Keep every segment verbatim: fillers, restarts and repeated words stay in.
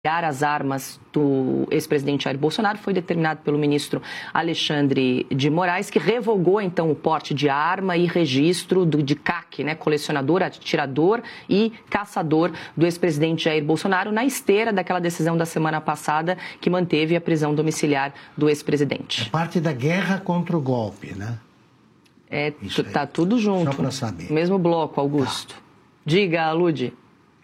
as armas do ex-presidente Jair Bolsonaro foi determinado pelo ministro Alexandre de Moraes, que revogou então o porte de arma e registro do, de C A C, né, colecionador, atirador e caçador do ex-presidente Jair Bolsonaro, na esteira daquela decisão da semana passada que manteve a prisão domiciliar do ex-presidente. É parte da guerra contra o golpe, né? É, tá tudo junto. Só para saber. Mesmo bloco, Augusto. Tá. Diga, Ludi.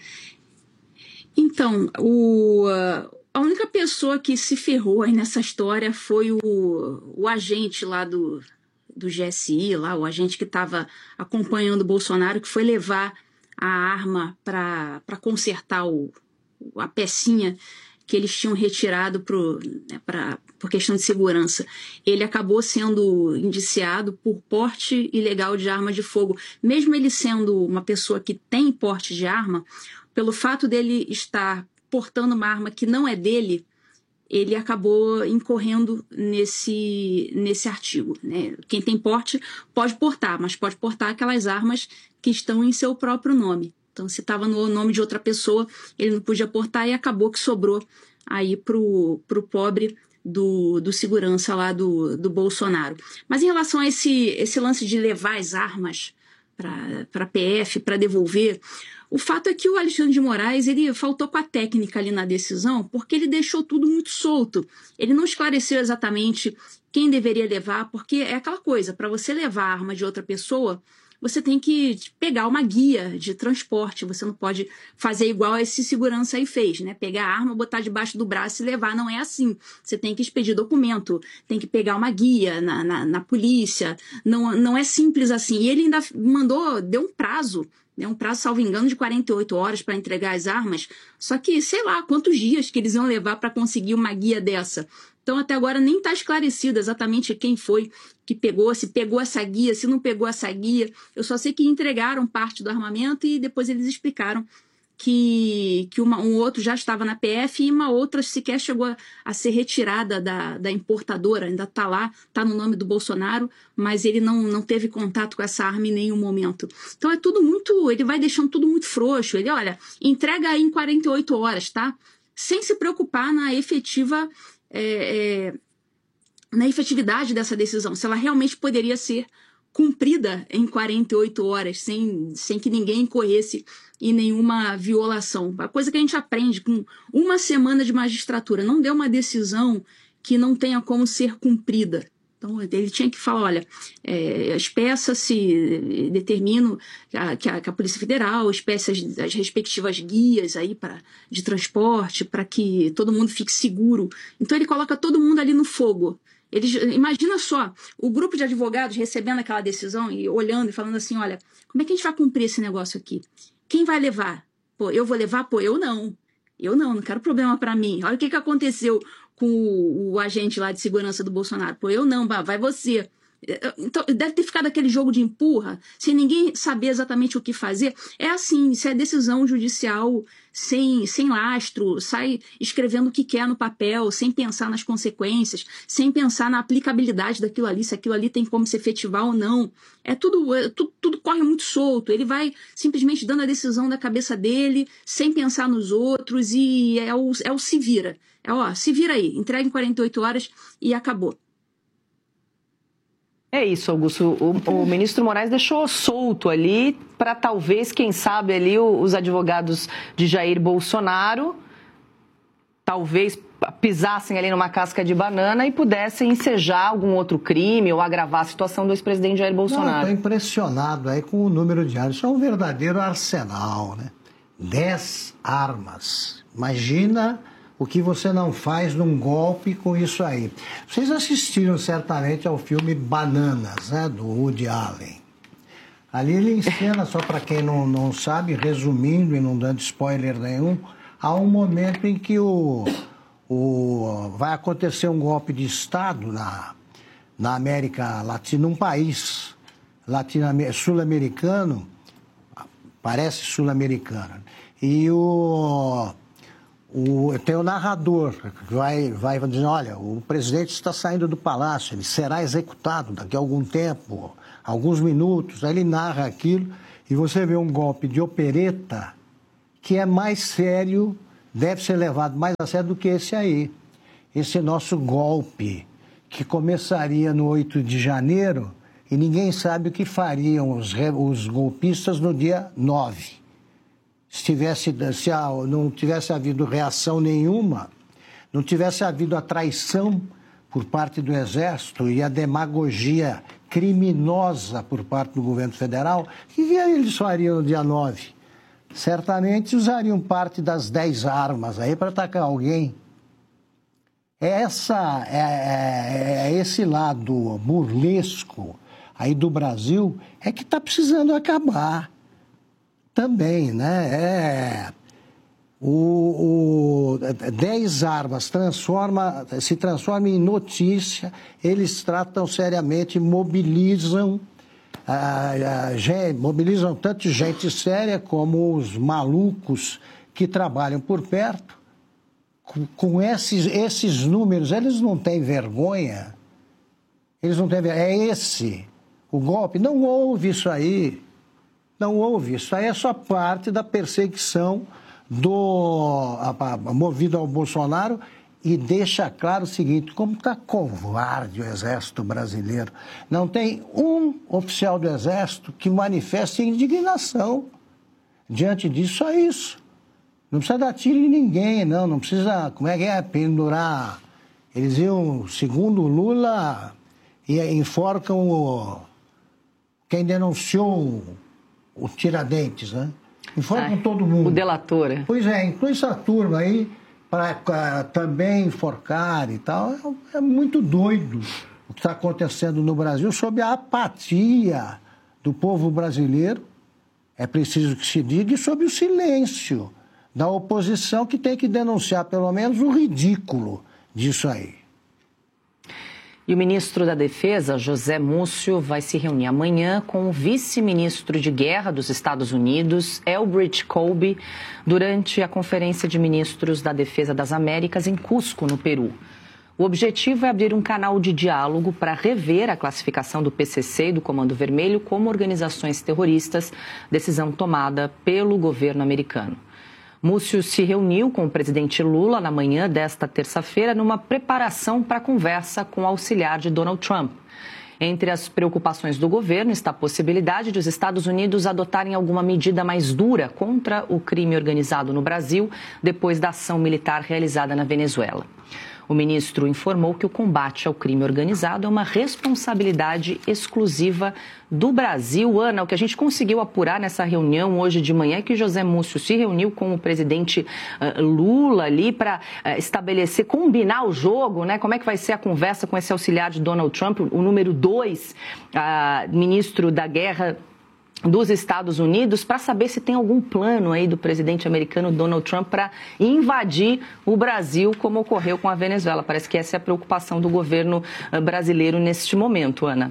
Então, o, a única pessoa que se ferrou aí nessa história foi o, o agente lá do, do G S I, lá, o agente que estava acompanhando o Bolsonaro, que foi levar a arma para consertar o, a pecinha que eles tinham retirado pro, né, pra, por questão de segurança. Ele acabou sendo indiciado por porte ilegal de arma de fogo. Mesmo ele sendo uma pessoa que tem porte de arma, pelo fato dele estar portando uma arma que não é dele, ele acabou incorrendo nesse, nesse artigo, né? Quem tem porte pode portar, mas pode portar aquelas armas que estão em seu próprio nome. Então, se estava no nome de outra pessoa, ele não podia portar e acabou que sobrou aí pro, pro pobre do, do segurança lá do, do Bolsonaro. Mas em relação a esse, esse lance de levar as armas para a P F, para devolver, o fato é que o Alexandre de Moraes ele faltou com a técnica ali na decisão, porque ele deixou tudo muito solto. Ele não esclareceu exatamente quem deveria levar, porque é aquela coisa, para você levar a arma de outra pessoa, você tem que pegar uma guia de transporte, você não pode fazer igual esse segurança aí fez, né? Pegar a arma, botar debaixo do braço e levar, não é assim. Você tem que expedir documento, tem que pegar uma guia na, na, na polícia, não, não é simples assim. E ele ainda mandou, deu um prazo, né? Um prazo, salvo engano, de quarenta e oito horas para entregar as armas, só que sei lá quantos dias que eles iam levar para conseguir uma guia dessa. Então, até agora, nem está esclarecido exatamente quem foi que pegou, se pegou essa guia, se não pegou essa guia. Eu só sei que entregaram parte do armamento e depois eles explicaram que, que uma, um outro já estava na P F e uma outra sequer chegou a, a ser retirada da, da importadora. Ainda está lá, está no nome do Bolsonaro, mas ele não, não teve contato com essa arma em nenhum momento. Então, é tudo muito... Ele vai deixando tudo muito frouxo. Ele, olha, entrega aí em quarenta e oito horas, tá? Sem se preocupar na efetiva... É, é, na efetividade dessa decisão, se ela realmente poderia ser cumprida em quarenta e oito horas, sem, sem que ninguém incorresse em nenhuma violação. A coisa que a gente aprende com uma semana de magistratura, não deu uma decisão que não tenha como ser cumprida. Então, ele tinha que falar, olha, é, as peças se determinam que a, que a, que a Polícia Federal espécie as, as respectivas guias aí pra, de transporte para que todo mundo fique seguro. Então, ele coloca todo mundo ali no fogo. Eles, imagina só, o grupo de advogados recebendo aquela decisão e olhando e falando assim, olha, como é que a gente vai cumprir esse negócio aqui? Quem vai levar? Pô, eu vou levar? Pô, eu não. Eu não, não quero problema para mim. Olha o que, que aconteceu com o, o agente lá de segurança do Bolsonaro. Pô, eu não, vai você. Então, deve ter ficado aquele jogo de empurra, sem ninguém saber exatamente o que fazer. É assim, isso é decisão judicial sem, sem lastro, sai escrevendo o que quer no papel, sem pensar nas consequências, sem pensar na aplicabilidade daquilo ali, se aquilo ali tem como se efetivar ou não. É tudo, é, tudo, tudo corre muito solto. Ele vai simplesmente dando a decisão da cabeça dele, sem pensar nos outros, e é o, é o se vira. É, ó, se vira aí, entrega em quarenta e oito horas e acabou. É isso, Augusto. O, o ministro Moraes deixou solto ali para talvez, quem sabe, ali os advogados de Jair Bolsonaro talvez pisassem ali numa casca de banana e pudessem ensejar algum outro crime ou agravar a situação do ex-presidente Jair Bolsonaro. Estou impressionado aí com o número de armas. Isso é um verdadeiro arsenal, né? Dez armas. Imagina... o que você não faz num golpe com isso aí. Vocês assistiram certamente ao filme Bananas, né, do Woody Allen. Ali ele ensina, só para quem não, não sabe, resumindo e não dando spoiler nenhum, há um momento em que o, o, vai acontecer um golpe de Estado na, na América Latina, num país sul-americano, parece sul-americano, e o... O, tem o narrador que vai, vai dizendo, olha, o presidente está saindo do palácio, ele será executado daqui a algum tempo, alguns minutos. Aí ele narra aquilo e você vê um golpe de opereta que é mais sério deve ser levado mais a sério do que esse aí. Esse nosso golpe, que começaria no oito de janeiro, e ninguém sabe o que fariam os, os golpistas no dia nove. Se, tivesse, se não tivesse havido reação nenhuma, não tivesse havido a traição por parte do Exército e a demagogia criminosa por parte do governo federal, o que eles fariam no dia nove? Certamente usariam parte das dez armas aí para atacar alguém. Essa, é, é, é esse lado burlesco aí do Brasil é que está precisando acabar também, né? É, o, o, dez armas transforma, se transforma em notícia, eles tratam seriamente, mobilizam, ah, ah, mobilizam tanto gente séria como os malucos que trabalham por perto. Com, com esses, esses números, eles não têm vergonha. Eles não têm vergonha. É esse o golpe. Não houve isso aí. Não houve. Isso aí é só parte da perseguição do, a, a, movido ao Bolsonaro, e deixa claro o seguinte: como está covarde o Exército brasileiro. Não tem um oficial do Exército que manifeste indignação diante disso. Só isso. Não precisa dar tiro em ninguém, não. Não precisa, como é que é, pendurar. Eles iam, segundo o Lula, e enforcam o, quem denunciou o, o Tiradentes, né? Enforcam Ai, todo mundo. O delator. É. Pois é, inclui essa turma aí para também enforcar e tal. É, é muito doido o que está acontecendo no Brasil sob a apatia do povo brasileiro. É preciso que se diga, e sob o silêncio da oposição, que tem que denunciar pelo menos o ridículo disso aí. E o ministro da Defesa, José Múcio, vai se reunir amanhã com o vice-ministro de Guerra dos Estados Unidos, Elbridge Colby, durante a Conferência de Ministros da Defesa das Américas em Cusco, no Peru. O objetivo é abrir um canal de diálogo para rever a classificação do P C C e do Comando Vermelho como organizações terroristas, decisão tomada pelo governo americano. Múcio se reuniu com o presidente Lula na manhã desta terça-feira numa preparação para a conversa com o auxiliar de Donald Trump. Entre as preocupações do governo está a possibilidade de os Estados Unidos adotarem alguma medida mais dura contra o crime organizado no Brasil depois da ação militar realizada na Venezuela. O ministro informou que o combate ao crime organizado é uma responsabilidade exclusiva do Brasil. Ana, o que a gente conseguiu apurar nessa reunião hoje de manhã é que José Múcio se reuniu com o presidente uh, Lula ali para uh, estabelecer, combinar o jogo, né? Como é que vai ser a conversa com esse auxiliar de Donald Trump, o número dois, uh, ministro da Guerra dos Estados Unidos, para saber se tem algum plano aí do presidente americano Donald Trump para invadir o Brasil, como ocorreu com a Venezuela. Parece que essa é a preocupação do governo brasileiro neste momento, Ana.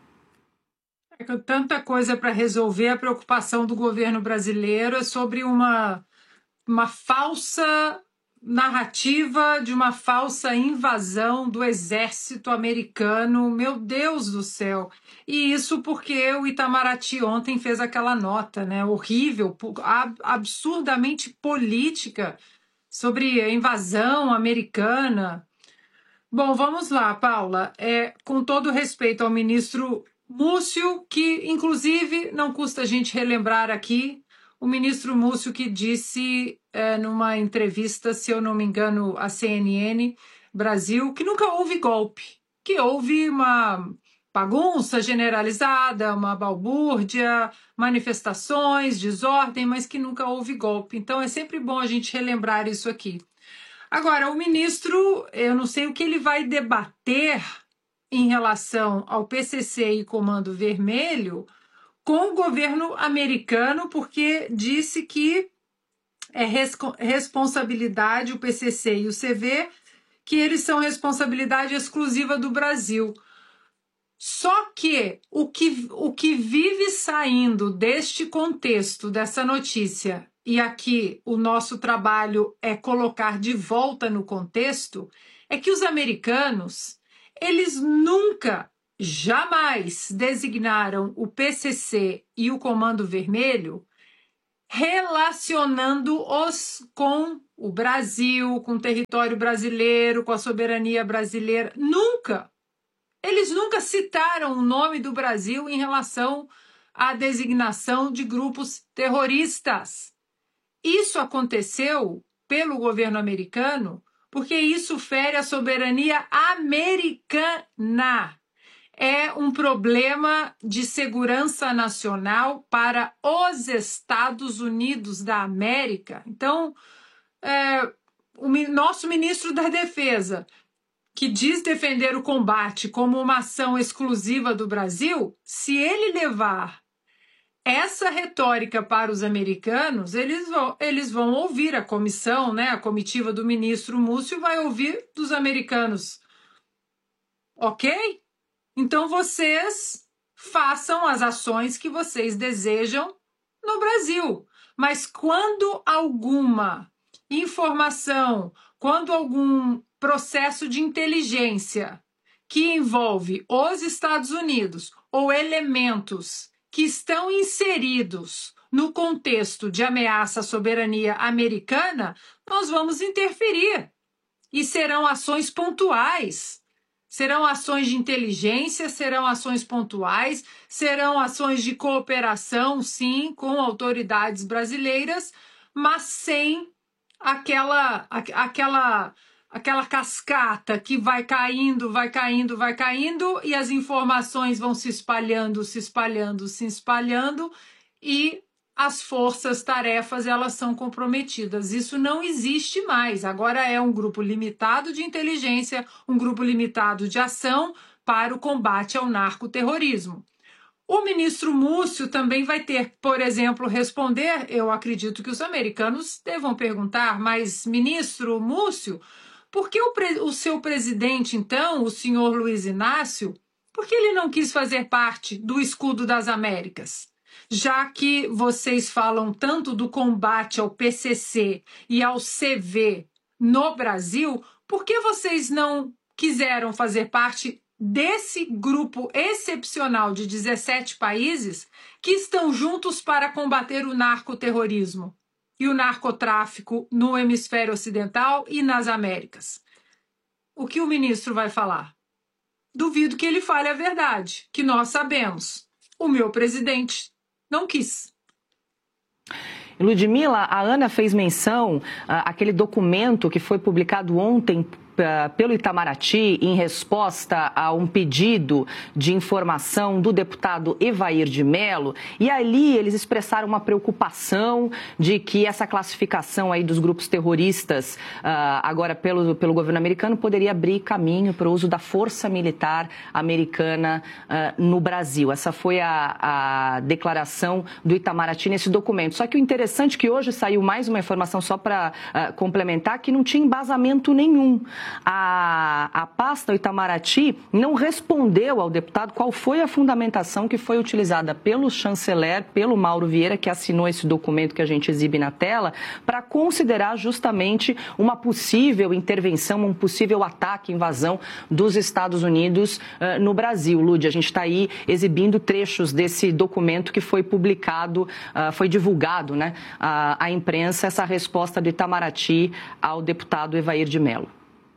É que tanta coisa para resolver, a preocupação do governo brasileiro é sobre uma, uma falsa narrativa de uma falsa invasão do exército americano. Meu Deus do céu! E isso porque o Itamaraty ontem fez aquela nota, né, horrível, absurdamente política sobre a invasão americana. Bom, vamos lá, Paula. É, com todo respeito ao ministro Múcio, que inclusive não custa a gente relembrar aqui, o ministro Múcio que disse é, numa entrevista, se eu não me engano, à C N N Brasil, que nunca houve golpe, que houve uma bagunça generalizada, uma balbúrdia, manifestações, desordem, mas que nunca houve golpe. Então é sempre bom a gente relembrar isso aqui. Agora, o ministro, eu não sei o que ele vai debater em relação ao P C C e Comando Vermelho com o governo americano, porque disse que é res- responsabilidade, o P C C e o C V, que eles são responsabilidade exclusiva do Brasil. Só que o, que o que vive saindo deste contexto, dessa notícia, e aqui o nosso trabalho é colocar de volta no contexto, é que os americanos, eles nunca, jamais designaram o P C C e o Comando Vermelho relacionando-os com o Brasil, com o território brasileiro, com a soberania brasileira. Nunca! Eles nunca citaram o nome do Brasil em relação à designação de grupos terroristas. Isso aconteceu pelo governo americano porque isso fere a soberania americana. É um problema de segurança nacional para os Estados Unidos da América. Então, é, o nosso ministro da Defesa, que diz defender o combate como uma ação exclusiva do Brasil, se ele levar essa retórica para os americanos, eles vão, eles vão ouvir a comissão, né, a comitiva do ministro Múcio vai ouvir dos americanos. Ok? Então vocês façam as ações que vocês desejam no Brasil. Mas quando alguma informação, quando algum processo de inteligência que envolve os Estados Unidos ou elementos que estão inseridos no contexto de ameaça à soberania americana, nós vamos interferir. E serão ações pontuais. Serão ações de inteligência, serão ações pontuais, serão ações de cooperação, sim, com autoridades brasileiras, mas sem aquela, aquela, aquela cascata que vai caindo, vai caindo, vai caindo, e as informações vão se espalhando, se espalhando, se espalhando, e as forças-tarefas elas são comprometidas. Isso não existe mais. Agora é um grupo limitado de inteligência, um grupo limitado de ação para o combate ao narcoterrorismo. O ministro Múcio também vai ter, por exemplo, responder, eu acredito que os americanos devam perguntar, mas ministro Múcio, por que o, pre- o seu presidente, então, o senhor Luiz Inácio, por que ele não quis fazer parte do Escudo das Américas? Já que vocês falam tanto do combate ao P C C e ao C V no Brasil, por que vocês não quiseram fazer parte desse grupo excepcional de dezessete países que estão juntos para combater o narcoterrorismo e o narcotráfico no hemisfério ocidental e nas Américas? O que o ministro vai falar? Duvido que ele fale a verdade, que nós sabemos. O meu presidente não quis. Ludmila, a Ana fez menção àquele documento que foi publicado ontem pelo Itamaraty em resposta a um pedido de informação do deputado Evair de Mello, e ali eles expressaram uma preocupação de que essa classificação aí dos grupos terroristas uh, agora pelo, pelo governo americano poderia abrir caminho para o uso da força militar americana uh, no Brasil. Essa foi a, a declaração do Itamaraty nesse documento. Só que o interessante é que hoje saiu mais uma informação só para uh, complementar, que não tinha embasamento nenhum. A, a pasta, o Itamaraty, não respondeu ao deputado qual foi a fundamentação que foi utilizada pelo chanceler, pelo Mauro Vieira, que assinou esse documento que a gente exibe na tela, para considerar justamente uma possível intervenção, um possível ataque, invasão dos Estados Unidos uh, no Brasil. Lud, a gente está aí exibindo trechos desse documento que foi publicado, uh, foi divulgado, né, à, à imprensa, essa resposta do Itamaraty ao deputado Evair de Mello.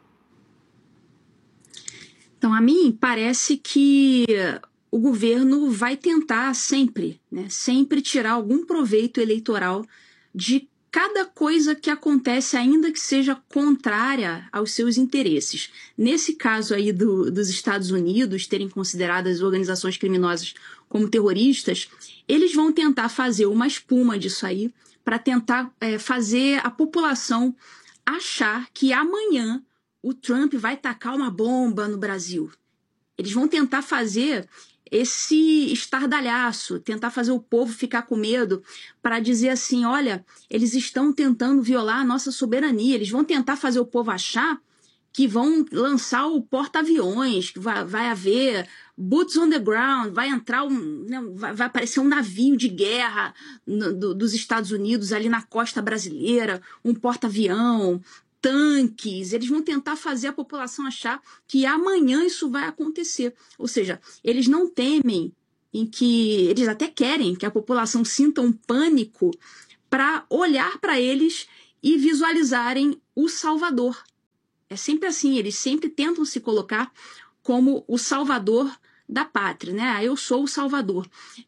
Então, a mim parece que o governo vai tentar sempre, né, sempre tirar algum proveito eleitoral de cada coisa que acontece, ainda que seja contrária aos seus interesses. Nesse caso aí do, dos Estados Unidos terem considerado as organizações criminosas como terroristas, eles vão tentar fazer uma espuma disso aí para tentar é, fazer a população achar que amanhã o Trump vai tacar uma bomba no Brasil. Eles vão tentar fazer esse estardalhaço, tentar fazer o povo ficar com medo para dizer assim, olha, eles estão tentando violar a nossa soberania, eles vão tentar fazer o povo achar que vão lançar o porta-aviões, que vai, vai haver boots on the ground, vai entrar um, né, vai, vai aparecer um navio de guerra no, do, dos Estados Unidos ali na costa brasileira, um porta-avião, tanques, eles vão tentar fazer a população achar que amanhã isso vai acontecer. Ou seja, eles não temem em que, eles até querem que a população sinta um pânico para olhar para eles e visualizarem o Salvador. É sempre assim, eles sempre tentam se colocar como o salvador da pátria, né? Ah, eu sou o salvador.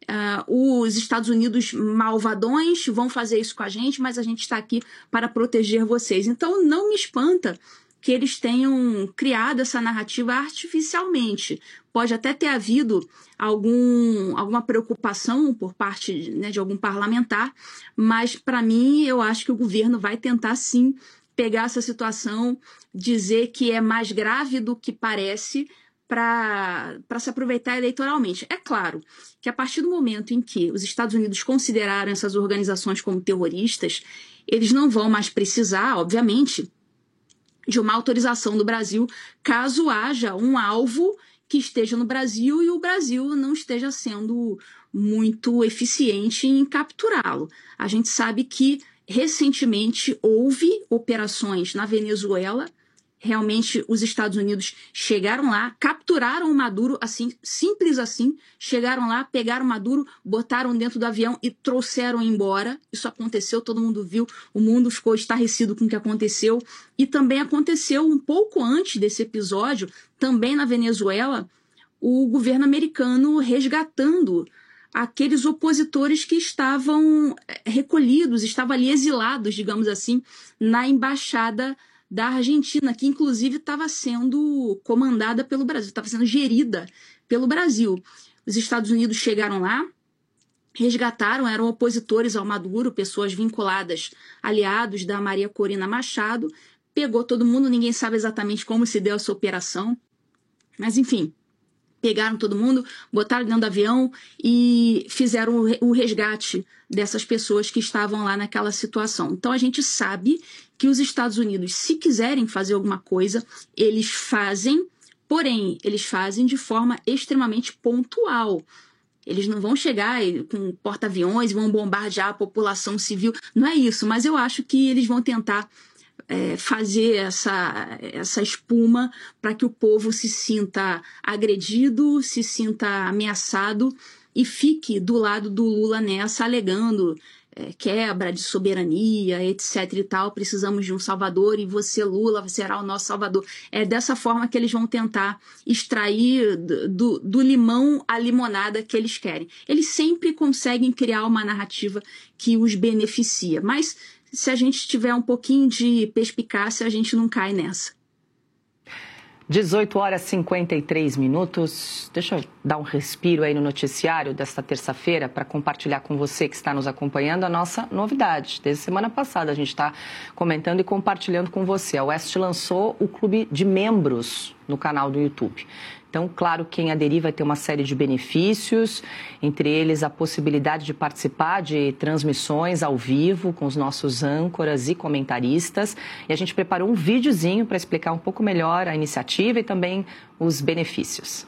Uh, os Estados Unidos malvadões vão fazer isso com a gente, mas a gente está aqui para proteger vocês. Então, não me espanta que eles tenham criado essa narrativa artificialmente. Pode até ter havido algum, alguma preocupação por parte, né, de algum parlamentar, mas, para mim, eu acho que o governo vai tentar, sim, pegar essa situação, dizer que é mais grave do que parece, para se aproveitar eleitoralmente. É claro que a partir do momento em que os Estados Unidos consideraram essas organizações como terroristas, eles não vão mais precisar, obviamente, de uma autorização do Brasil, caso haja um alvo que esteja no Brasil e o Brasil não esteja sendo muito eficiente em capturá-lo. A gente sabe que, recentemente, houve operações na Venezuela. Realmente, os Estados Unidos chegaram lá, capturaram o Maduro, assim, simples assim, chegaram lá, pegaram o Maduro, botaram dentro do avião e trouxeram embora. Isso aconteceu, todo mundo viu, o mundo ficou estarrecido com o que aconteceu. E também aconteceu um pouco antes desse episódio, também na Venezuela, o governo americano resgatando aqueles opositores que estavam recolhidos, estavam ali exilados, digamos assim, na embaixada da Argentina, que inclusive estava sendo comandada pelo Brasil, estava sendo gerida pelo Brasil. Os Estados Unidos chegaram lá, resgataram, eram opositores ao Maduro, pessoas vinculadas, aliados da Maria Corina Machado, pegou todo mundo, ninguém sabe exatamente como se deu essa operação, mas enfim, pegaram todo mundo, botaram dentro do avião e fizeram o resgate dessas pessoas que estavam lá naquela situação. Então a gente sabe que os Estados Unidos, se quiserem fazer alguma coisa, eles fazem, porém, eles fazem de forma extremamente pontual. Eles não vão chegar com porta-aviões e vão bombardear a população civil. Não é isso, mas eu acho que eles vão tentar é, fazer essa, essa espuma para que o povo se sinta agredido, se sinta ameaçado e fique do lado do Lula nessa, alegando é, quebra de soberania, etc e tal. Precisamos de um salvador e você, Lula, será o nosso salvador. É dessa forma que eles vão tentar extrair do, do limão a limonada que eles querem. Eles sempre conseguem criar uma narrativa que os beneficia, mas se a gente tiver um pouquinho de perspicácia, a gente não cai nessa. dezoito horas e cinquenta e três minutos. Deixa eu dar um respiro aí no noticiário desta terça-feira para compartilhar com você que está nos acompanhando a nossa novidade. Desde semana passada a gente está comentando e compartilhando com você. A Oeste lançou o clube de membros no canal do YouTube. Então, claro, quem aderir vai ter uma série de benefícios, entre eles a possibilidade de participar de transmissões ao vivo com os nossos âncoras e comentaristas. E a gente preparou um videozinho para explicar um pouco melhor a iniciativa e também os benefícios.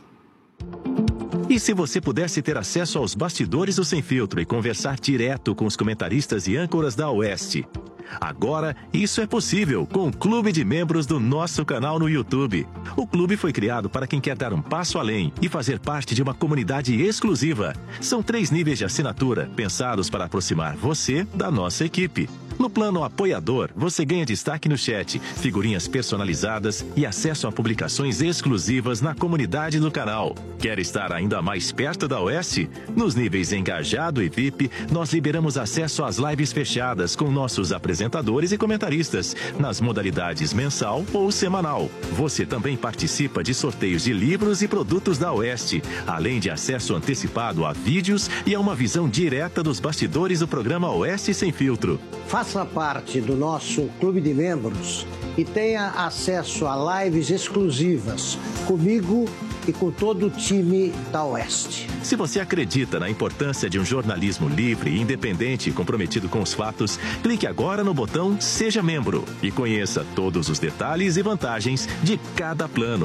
E se você pudesse ter acesso aos bastidores do Sem Filtro e conversar direto com os comentaristas e âncoras da Oeste? Agora, isso é possível com o Clube de Membros do nosso canal no YouTube. O clube foi criado para quem quer dar um passo além e fazer parte de uma comunidade exclusiva. São três níveis de assinatura, pensados para aproximar você da nossa equipe. No plano apoiador, você ganha destaque no chat, figurinhas personalizadas e acesso a publicações exclusivas na comunidade do canal. Quer estar ainda mais perto da Oeste? Nos níveis Engajado e V I P, nós liberamos acesso às lives fechadas com nossos apresentadores e comentaristas, nas modalidades mensal ou semanal. Você também participa de sorteios de livros e produtos da Oeste, além de acesso antecipado a vídeos e a uma visão direta dos bastidores do programa Oeste Sem Filtro. Faça parte do nosso clube de membros e tenha acesso a lives exclusivas comigo e com todo o time da Oeste. Se você acredita na importância de um jornalismo livre e independente e comprometido com os fatos, clique agora no botão Seja Membro e conheça todos os detalhes e vantagens de cada plano.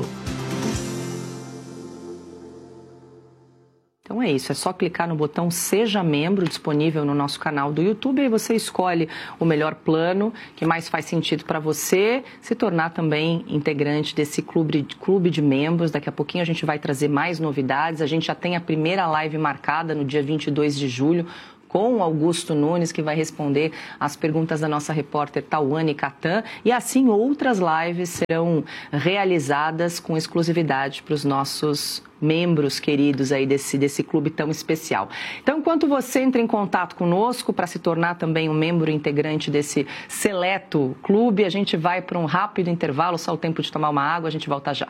Então é isso, é só clicar no botão Seja Membro, disponível no nosso canal do YouTube, e você escolhe o melhor plano que mais faz sentido para você se tornar também integrante desse clube, clube de membros. Daqui a pouquinho a gente vai trazer mais novidades, a gente já tem a primeira live marcada no dia vinte e dois de julho, com Augusto Nunes, que vai responder às perguntas da nossa repórter Tauane Catan. E assim outras lives serão realizadas com exclusividade para os nossos membros queridos aí desse, desse clube tão especial. Então, enquanto você entra em contato conosco para se tornar também um membro integrante desse seleto clube, a gente vai para um rápido intervalo, só o tempo de tomar uma água, a gente volta já.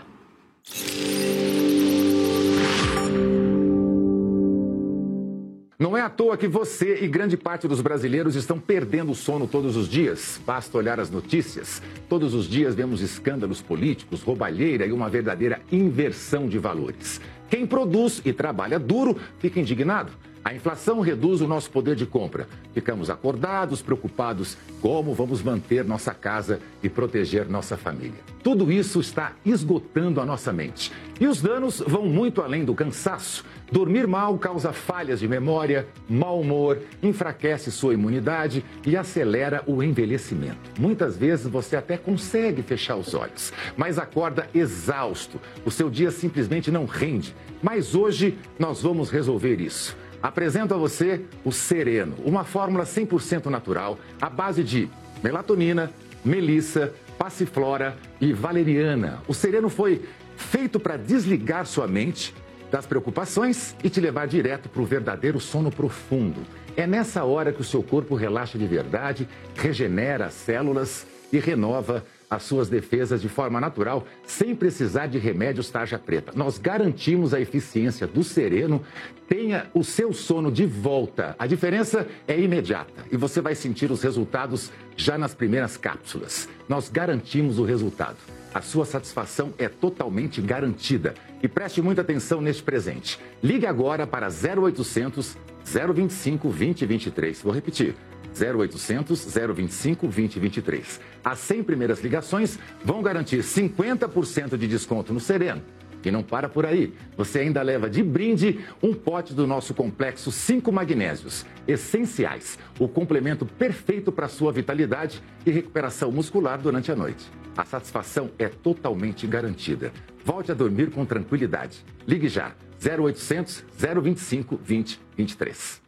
Não é à toa que você e grande parte dos brasileiros estão perdendo o sono todos os dias. Basta olhar as notícias. Todos os dias vemos escândalos políticos, roubalheira e uma verdadeira inversão de valores. Quem produz e trabalha duro fica indignado. A inflação reduz o nosso poder de compra. Ficamos acordados, preocupados como vamos manter nossa casa e proteger nossa família. Tudo isso está esgotando a nossa mente. E os danos vão muito além do cansaço. Dormir mal causa falhas de memória, mau humor, enfraquece sua imunidade e acelera o envelhecimento. Muitas vezes você até consegue fechar os olhos, mas acorda exausto. O seu dia simplesmente não rende. Mas hoje nós vamos resolver isso. Apresento a você o Sereno, uma fórmula cem por cento natural, à base de melatonina, melissa, passiflora e valeriana. O Sereno foi feito para desligar sua mente das preocupações e te levar direto para o verdadeiro sono profundo. É nessa hora que o seu corpo relaxa de verdade, regenera as células e renova as suas defesas de forma natural, sem precisar de remédios tarja preta. Nós garantimos a eficiência do Sereno. Tenha o seu sono de volta. A diferença é imediata e você vai sentir os resultados já nas primeiras cápsulas. Nós garantimos o resultado. A sua satisfação é totalmente garantida. E preste muita atenção neste presente. Ligue agora para zero oitocentos, zero vinte e cinco, vinte, vinte e três. Vou repetir. zero oitocentos, zero vinte e cinco, vinte, vinte e três. As cem primeiras ligações vão garantir cinquenta por cento de desconto no Sereno. E não para por aí. Você ainda leva de brinde um pote do nosso complexo cinco magnésios essenciais, o complemento perfeito para a sua vitalidade e recuperação muscular durante a noite. A satisfação é totalmente garantida. Volte a dormir com tranquilidade. Ligue já. zero oitocentos, zero vinte e cinco, vinte, vinte e três.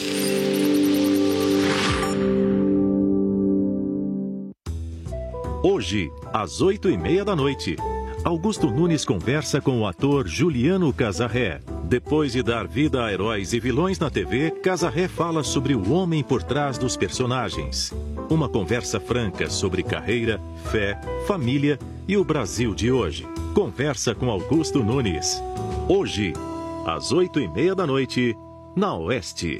Hoje, às oito e meia da noite, Augusto Nunes conversa com o ator Juliano Casarré. Depois de dar vida a heróis e vilões na T V, Casarré fala sobre o homem por trás dos personagens. Uma conversa franca sobre carreira, fé, família e o Brasil de hoje. Conversa com Augusto Nunes. Hoje, às oito e meia da noite, na Oeste.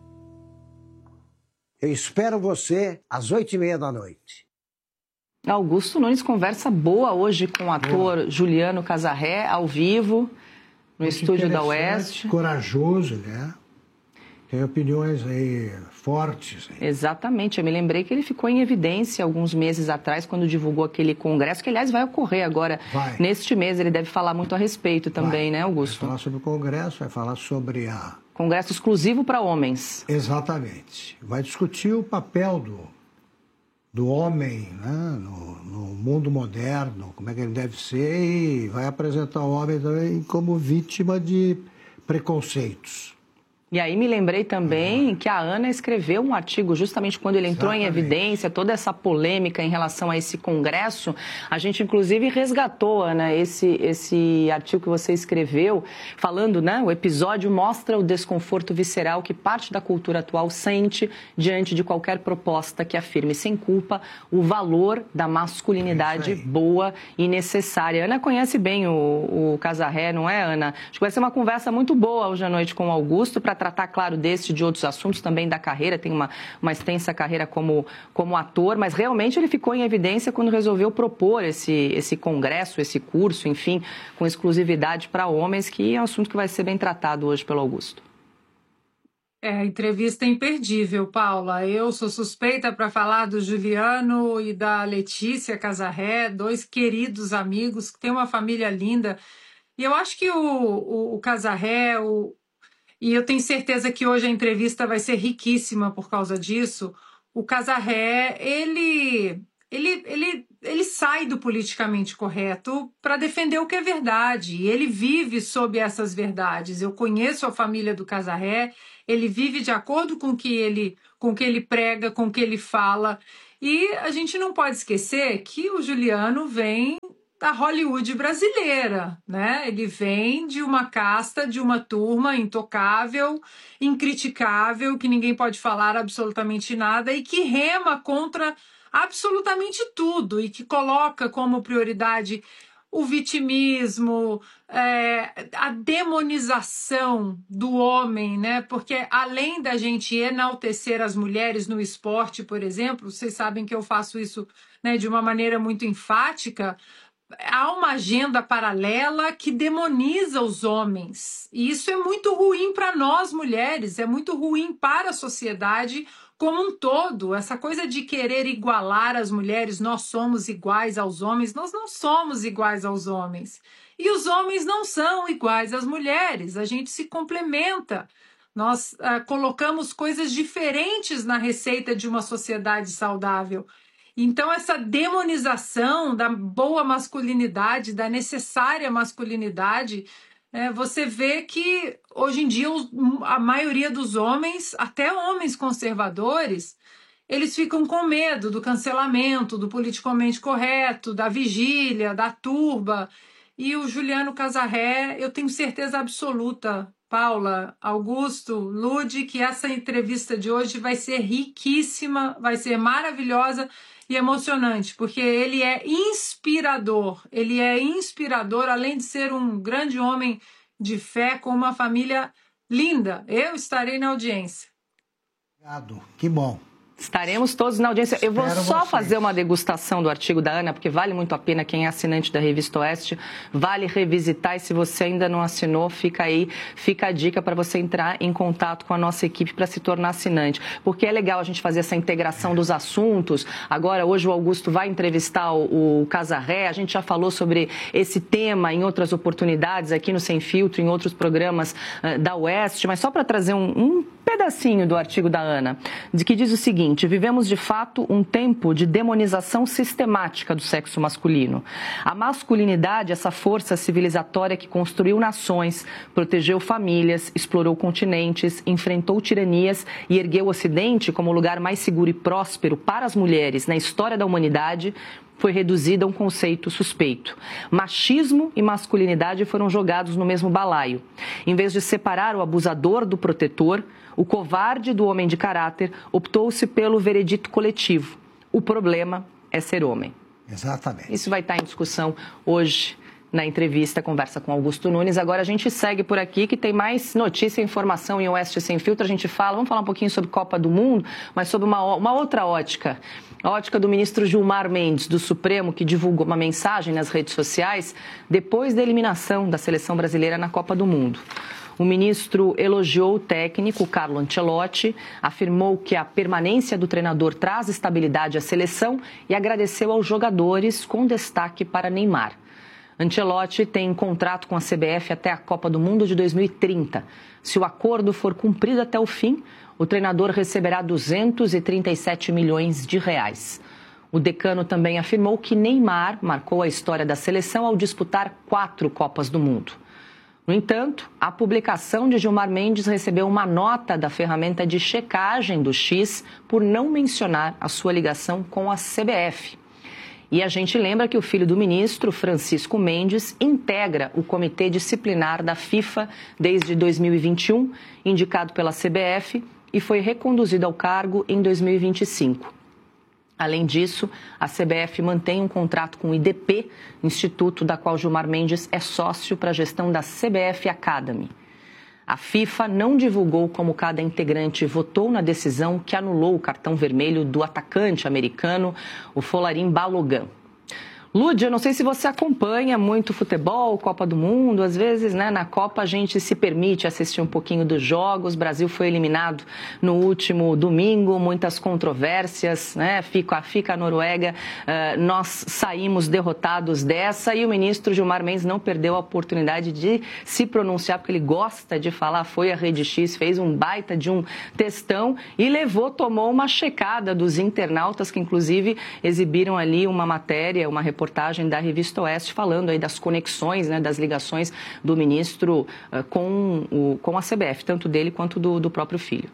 Eu espero você às oito e meia da noite. Augusto Nunes, conversa boa hoje com o ator boa. Juliano Casarré, ao vivo, no Muito estúdio da Oeste. Corajoso, né? Tem opiniões aí fortes. Hein? Exatamente, eu me lembrei que ele ficou em evidência alguns meses atrás, quando divulgou aquele congresso, que aliás vai ocorrer agora, vai. neste mês. Ele deve falar muito a respeito também, vai. né, Augusto? Vai falar sobre o congresso, vai falar sobre a... Congresso exclusivo para homens. Exatamente. Vai discutir o papel do... do homem, né, no, no mundo moderno, como é que ele deve ser, e vai apresentar o homem também como vítima de preconceitos. E aí me lembrei também que a Ana escreveu um artigo justamente quando ele entrou Exatamente. em evidência, toda essa polêmica em relação a esse congresso. A gente, inclusive, resgatou, Ana, esse, esse artigo que você escreveu, falando, né, o episódio mostra o desconforto visceral que parte da cultura atual sente diante de qualquer proposta que afirme sem culpa o valor da masculinidade é boa e necessária. A Ana conhece bem o, o Casarré, não é, Ana? Acho que vai ser uma conversa muito boa hoje à noite com o Augusto, para tratar, claro, desse e de outros assuntos, também da carreira, tem uma, uma extensa carreira como, como ator, mas realmente ele ficou em evidência quando resolveu propor esse, esse congresso, esse curso, enfim, com exclusividade para homens, que é um assunto que vai ser bem tratado hoje pelo Augusto. É, entrevista imperdível, Paula. Eu sou suspeita para falar do Juliano e da Letícia Casarré, dois queridos amigos que têm uma família linda. E eu acho que o, o, o Casarré... O, E eu tenho certeza que hoje a entrevista vai ser riquíssima por causa disso. O Casarré, ele ele, ele, ele sai do politicamente correto para defender o que é verdade. E ele vive sob essas verdades. Eu conheço a família do Casarré, ele vive de acordo com o que ele, com o que ele prega, com o que ele fala. E a gente não pode esquecer que o Juliano vem da Hollywood brasileira, né? Ele vem de uma casta, de uma turma intocável, incriticável, que ninguém pode falar absolutamente nada e que rema contra absolutamente tudo e que coloca como prioridade o vitimismo, é, a demonização do homem, né? Porque além da gente enaltecer as mulheres no esporte, por exemplo, vocês sabem que eu faço isso, né, de uma maneira muito enfática, há uma agenda paralela que demoniza os homens. E isso é muito ruim para nós, mulheres, é muito ruim para a sociedade como um todo. Essa coisa de querer igualar as mulheres, nós somos iguais aos homens, nós não somos iguais aos homens. E os homens não são iguais às mulheres, a gente se complementa. Nós ah, colocamos coisas diferentes na receita de uma sociedade saudável. Então, essa demonização da boa masculinidade, da necessária masculinidade, é, você vê que, hoje em dia, a maioria dos homens, até homens conservadores, eles ficam com medo do cancelamento, do politicamente correto, da vigília, da turba. E o Juliano Casarré, eu tenho certeza absoluta, Paula, Augusto, Lude, que essa entrevista de hoje vai ser riquíssima, vai ser maravilhosa e emocionante, porque ele é inspirador, ele é inspirador, além de ser um grande homem de fé, com uma família linda. Eu estarei na audiência. Obrigado, que bom. Estaremos todos na audiência. Eu vou Espero só vocês. fazer uma degustação do artigo da Ana, porque vale muito a pena. Quem é assinante da Revista Oeste, vale revisitar. E se você ainda não assinou, fica aí, fica a dica para você entrar em contato com a nossa equipe para se tornar assinante. Porque é legal a gente fazer essa integração dos assuntos. Agora, hoje o Augusto vai entrevistar o, o Casarré. A gente já falou sobre esse tema em outras oportunidades, aqui no Sem Filtro, em outros programas uh, da Oeste. Mas só para trazer um, um pedacinho do artigo da Ana, de que diz o seguinte: vivemos de fato um tempo de demonização sistemática do sexo masculino. A masculinidade, essa força civilizatória que construiu nações, protegeu famílias, explorou continentes, enfrentou tiranias e ergueu o Ocidente como o lugar mais seguro e próspero para as mulheres na história da humanidade, foi reduzida a um conceito suspeito. Machismo e masculinidade foram jogados no mesmo balaio. Em vez de separar o abusador do protetor, o covarde do homem de caráter, optou-se pelo veredito coletivo. O problema é ser homem. Exatamente. Isso vai estar em discussão hoje na entrevista, conversa com Augusto Nunes. Agora a gente segue por aqui, que tem mais notícia e informação em Oeste Sem Filtro. A gente fala, vamos falar um pouquinho sobre Copa do Mundo, mas sobre uma, uma outra ótica. A ótica do ministro Gilmar Mendes, do Supremo, que divulgou uma mensagem nas redes sociais depois da eliminação da seleção brasileira na Copa do Mundo. O ministro elogiou o técnico Carlo Ancelotti, afirmou que a permanência do treinador traz estabilidade à seleção e agradeceu aos jogadores, com destaque para Neymar. Ancelotti tem contrato com a C B F até a Copa do Mundo de dois mil e trinta. Se o acordo for cumprido até o fim, o treinador receberá duzentos e trinta e sete milhões de reais. O decano também afirmou que Neymar marcou a história da seleção ao disputar quatro Copas do Mundo. No entanto, a publicação de Gilmar Mendes recebeu uma nota da ferramenta de checagem do X por não mencionar a sua ligação com a C B F. E a gente lembra que o filho do ministro, Francisco Mendes, integra o Comitê Disciplinar da FIFA desde dois mil e vinte e um, indicado pela C B F, e foi reconduzido ao cargo em dois mil e vinte e cinco. Além disso, a C B F mantém um contrato com o I D P, instituto da qual Gilmar Mendes é sócio para a gestão da C B F Academy. A FIFA não divulgou como cada integrante votou na decisão que anulou o cartão vermelho do atacante americano, o Folarin Balogun. Lúdia, eu não sei se você acompanha muito futebol, Copa do Mundo, às vezes, né, na Copa a gente se permite assistir um pouquinho dos jogos. O Brasil foi eliminado no último domingo, muitas controvérsias, né, fica, fica a Noruega, uh, nós saímos derrotados dessa e o ministro Gilmar Mendes não perdeu a oportunidade de se pronunciar, porque ele gosta de falar, foi à Rede X, fez um baita de um textão e levou, tomou uma checada dos internautas que inclusive exibiram ali uma matéria, uma reportagem reportagem da Revista Oeste falando aí das conexões, né, das ligações do ministro uh, com, o, com a C B F, tanto dele quanto do, do próprio filho.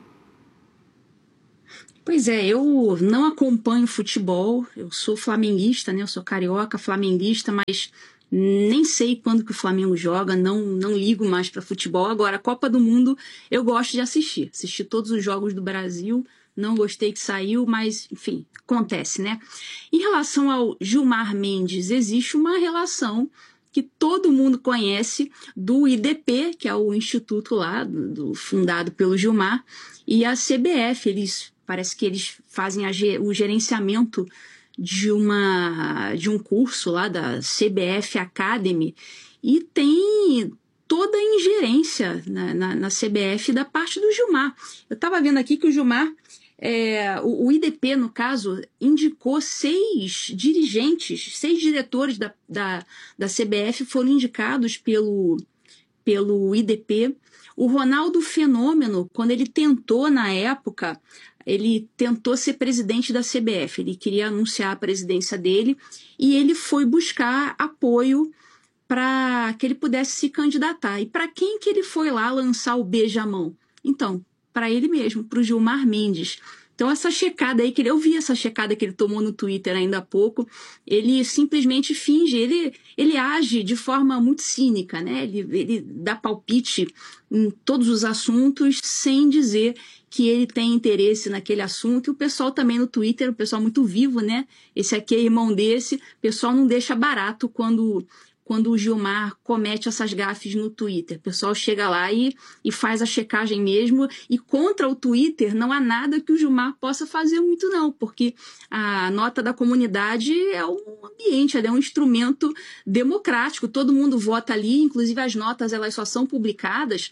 Pois é, eu não acompanho futebol, eu sou flamenguista, né, eu sou carioca, flamenguista, mas nem sei quando que o Flamengo joga, não, não ligo mais para futebol. Agora, a Copa do Mundo eu gosto de assistir, assisti todos os jogos do Brasil. Não gostei que saiu, mas, enfim, acontece, né? Em relação ao Gilmar Mendes, existe uma relação que todo mundo conhece do I D P, que é o instituto lá, do, do, fundado pelo Gilmar, e a C B F. Eles, parece que eles fazem a, o gerenciamento de, uma, de um curso lá da C B F Academy e tem toda a ingerência na, na, na C B F da parte do Gilmar. Eu estava vendo aqui que o Gilmar... É, o, o I D P, no caso, indicou seis dirigentes, seis diretores da, da, da C B F foram indicados pelo, pelo I D P. O Ronaldo Fenômeno, quando ele tentou, na época, ele tentou ser presidente da C B F, ele queria anunciar a presidência dele e ele foi buscar apoio para que ele pudesse se candidatar. E para quem que ele foi lá lançar o beijamão? Então, para ele mesmo, para o Gilmar Mendes. Então, essa checada aí, que ele, eu vi essa checada que ele tomou no Twitter ainda há pouco, ele simplesmente finge, ele, ele age de forma muito cínica, né? Ele, ele dá palpite em todos os assuntos sem dizer que ele tem interesse naquele assunto. E o pessoal também no Twitter, o pessoal muito vivo, né? Esse aqui é irmão desse, o pessoal não deixa barato quando... quando o Gilmar comete essas gafes no Twitter. O pessoal chega lá e, e faz a checagem mesmo, e contra o Twitter não há nada que o Gilmar possa fazer muito não, porque a nota da comunidade é um ambiente, é um instrumento democrático, todo mundo vota ali, inclusive as notas elas só são publicadas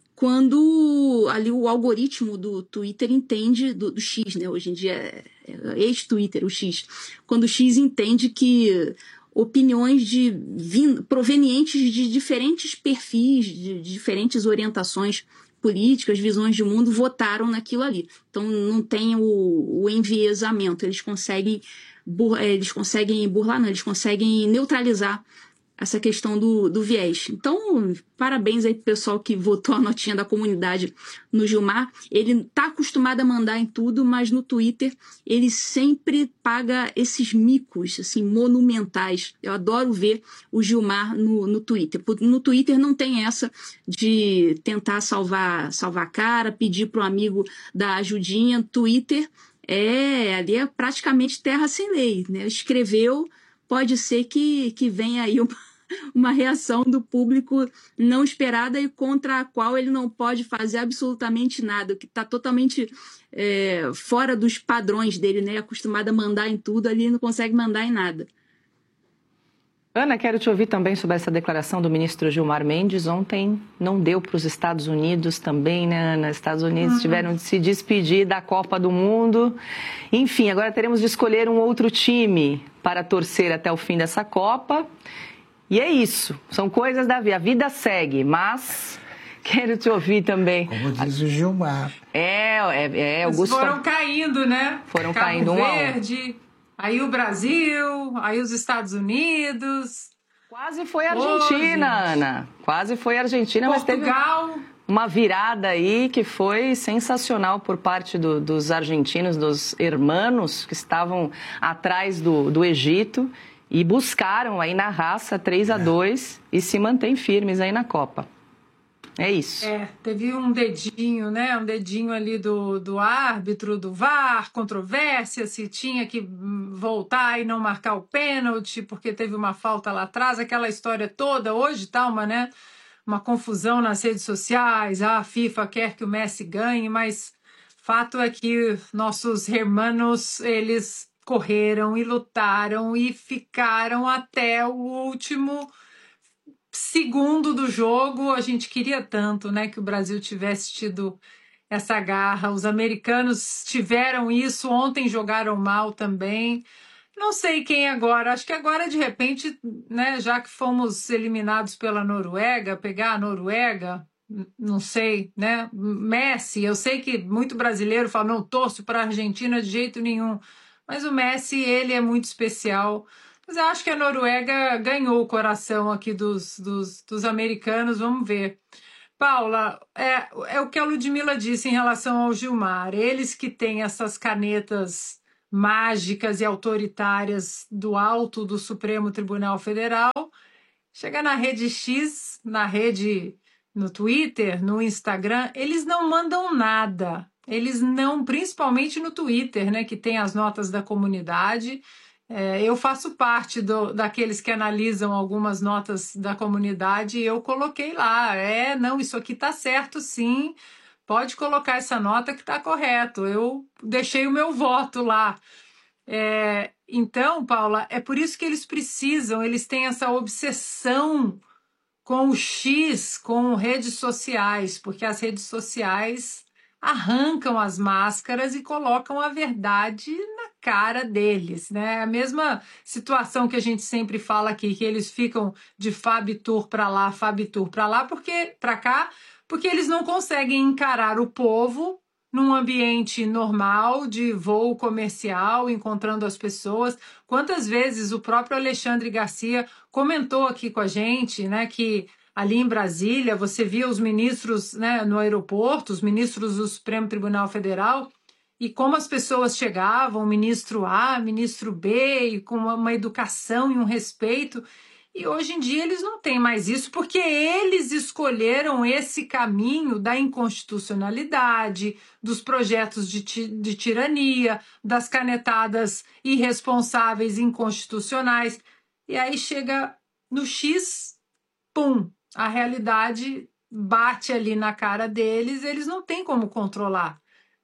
quando ali o algoritmo do Twitter entende, do, do X, né? Hoje em dia é, é ex-Twitter, o X, quando o X entende que opiniões de, vin, provenientes de diferentes perfis, de, de diferentes orientações políticas, visões de mundo, votaram naquilo ali. Então, não tem o, o enviesamento, eles conseguem, bur, eles conseguem burlar, não, eles conseguem neutralizar essa questão do, do viés. Então, parabéns aí pro pessoal que votou a notinha da comunidade no Gilmar. Ele tá acostumado a mandar em tudo, mas no Twitter ele sempre paga esses micos, assim, monumentais. Eu adoro ver o Gilmar no, no Twitter. No Twitter não tem essa de tentar salvar, salvar a cara, pedir pro amigo dar ajudinha. Twitter é, ali é praticamente terra sem lei, né? Escreveu, pode ser que, que venha aí uma, uma reação do público não esperada e contra a qual ele não pode fazer absolutamente nada, que está totalmente é, fora dos padrões dele, né? Acostumado a mandar em tudo, ali não consegue mandar em nada. Ana, quero te ouvir também sobre essa declaração do ministro Gilmar Mendes. Ontem não deu para os Estados Unidos também, né, Ana? Os Estados Unidos uhum. tiveram de se despedir da Copa do Mundo. Enfim, agora teremos de escolher um outro time para torcer até o fim dessa Copa. E é isso, são coisas da vida. A vida segue, mas quero te ouvir também. Como diz o Gilmar. É, é, é Augusto. Foram caindo, né? Foram Cabo caindo um Verde. a um. Aí o Brasil, aí os Estados Unidos. Quase foi a Argentina, oh, Ana. Quase foi a Argentina, Portugal. Mas teve uma virada aí que foi sensacional por parte do, dos argentinos, dos hermanos que estavam atrás do, do Egito e buscaram aí na raça três a dois é. e se mantêm firmes aí na Copa. É isso. É, teve um dedinho, né? Um dedinho ali do, do árbitro, do V A R, controvérsia, se tinha que voltar e não marcar o pênalti, porque teve uma falta lá atrás, aquela história toda. Hoje tá uma, né, uma confusão nas redes sociais, ah, a FIFA quer que o Messi ganhe, mas fato é que nossos hermanos, eles correram e lutaram e ficaram até o último segundo do jogo. A gente queria tanto, né, que o Brasil tivesse tido essa garra. Os americanos tiveram isso, ontem jogaram mal também. Não sei quem agora, acho que agora de repente, né, já que fomos eliminados pela Noruega, pegar a Noruega, não sei, né, Messi, eu sei que muito brasileiro fala, não torço para a Argentina de jeito nenhum, mas o Messi, ele é muito especial. Mas eu acho que a Noruega ganhou o coração aqui dos, dos, dos americanos, vamos ver. Paula, é, é o que a Ludmila disse em relação ao Gilmar. Eles que têm essas canetas mágicas e autoritárias do alto do Supremo Tribunal Federal, chega na rede X, na rede, no Twitter, no Instagram, eles não mandam nada. Eles não, principalmente no Twitter, né, que tem as notas da comunidade. É, eu faço parte do, daqueles que analisam algumas notas da comunidade e eu coloquei lá, é, não, isso aqui está certo sim, pode colocar essa nota que está correto, eu deixei o meu voto lá. É, então, Paula, é por isso que eles precisam, eles têm essa obsessão com o X, com redes sociais, porque as redes sociais arrancam as máscaras e colocam a verdade na cara deles, né? A mesma situação que a gente sempre fala aqui, que eles ficam de Fabitur para lá, Fabitur para lá, porque para cá, porque eles não conseguem encarar o povo num ambiente normal de voo comercial, encontrando as pessoas. Quantas vezes o próprio Alexandre Garcia comentou aqui com a gente, né, que ali em Brasília, você via os ministros, né, no aeroporto, os ministros do Supremo Tribunal Federal, e como as pessoas chegavam, ministro A, ministro B, e com uma, uma educação e um respeito. E hoje em dia eles não têm mais isso, porque eles escolheram esse caminho da inconstitucionalidade, dos projetos de, de tirania, das canetadas irresponsáveis, inconstitucionais. E aí chega no X, pum! A realidade bate ali na cara deles, eles não têm como controlar.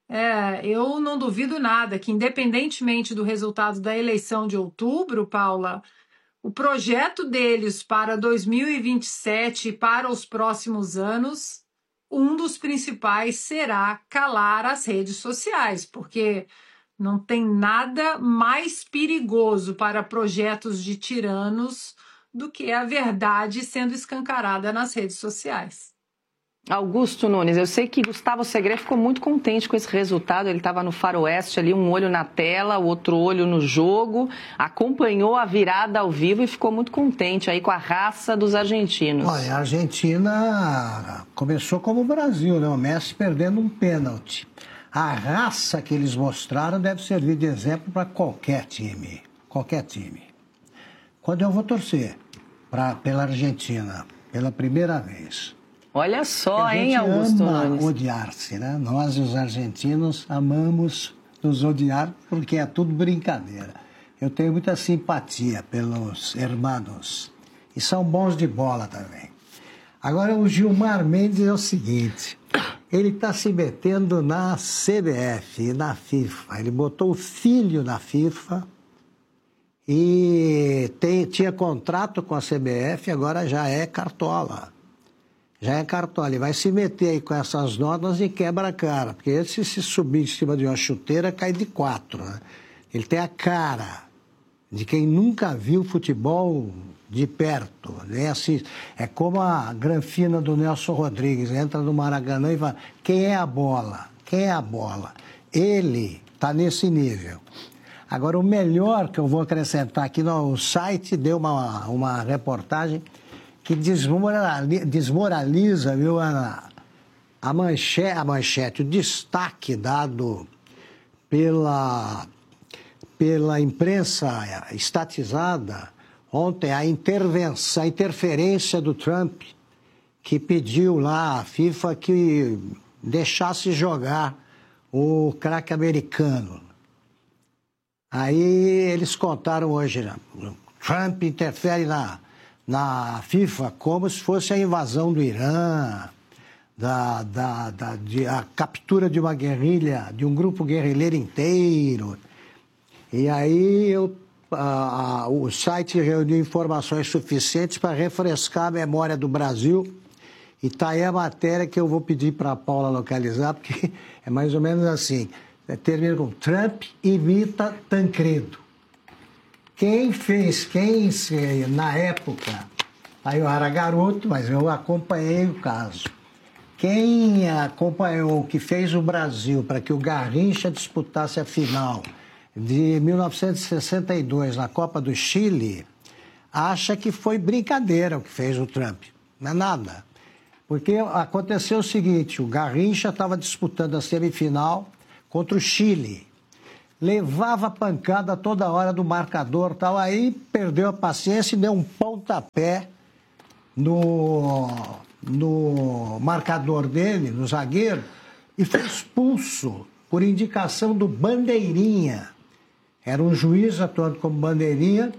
É, eu não duvido nada que, independentemente do resultado da eleição de outubro, Paula, o projeto deles para dois mil e vinte e sete e para os próximos anos, um dos principais será calar as redes sociais, porque não tem nada mais perigoso para projetos de tiranos do que a verdade sendo escancarada nas redes sociais. Augusto Nunes, eu sei que Gustavo Segré ficou muito contente com esse resultado, ele estava no faroeste ali, um olho na tela, o outro olho no jogo, acompanhou a virada ao vivo e ficou muito contente aí com a raça dos argentinos. Olha, a Argentina começou como o Brasil, né? O Messi perdendo um pênalti. A raça que eles mostraram deve servir de exemplo para qualquer time, qualquer time. Quando eu vou torcer pra, pela Argentina, pela primeira vez. Olha só, hein, Augusto Nunes? A gente ama odiar-se, né? Nós, os argentinos, amamos nos odiar porque é tudo brincadeira. Eu tenho muita simpatia pelos hermanos e são bons de bola também. Agora, o Gilmar Mendes é o seguinte, ele está se metendo na C B F e na FIFA. Ele botou o filho na FIFA e tem, tinha contrato com a C B F, agora já é cartola. Já é cartola. Ele vai se meter aí com essas notas e quebra a cara. Porque esse, se subir em cima de uma chuteira, cai de quatro. Né? Ele tem a cara de quem nunca viu futebol de perto. Né? Assim, é como a granfina do Nelson Rodrigues. Entra no Maracanã e fala, quem é a bola? Quem é a bola? Ele está nesse nível. Agora, o melhor que eu vou acrescentar aqui no site, deu uma, uma reportagem que desmoraliza, desmoraliza viu, a, a, manchete, a manchete, o destaque dado pela, pela imprensa estatizada ontem, a intervenção, a interferência do Trump, que pediu lá à FIFA que deixasse jogar o craque americano. Aí eles contaram hoje, né? Trump interfere na, na FIFA como se fosse a invasão do Irã, da, da, da, de, a captura de uma guerrilha, de um grupo guerrilheiro inteiro. E aí eu, a, a, o site reuniu informações suficientes para refrescar a memória do Brasil. E está aí a matéria que eu vou pedir para a Paula localizar, porque é mais ou menos assim. Termina com Trump imita Tancredo. Quem fez, quem na época, aí eu era garoto, mas eu acompanhei o caso. Quem acompanhou, que fez o Brasil para que o Garrincha disputasse a final de mil novecentos e sessenta e dois na Copa do Chile, acha que foi brincadeira o que fez o Trump. Não é nada. Porque aconteceu o seguinte, o Garrincha estava disputando a semifinal contra o Chile. Levava pancada toda hora do marcador, tal, aí perdeu a paciência e deu um pontapé no, no marcador dele, no zagueiro, e foi expulso por indicação do Bandeirinha. Era um juiz atuando como Bandeirinha.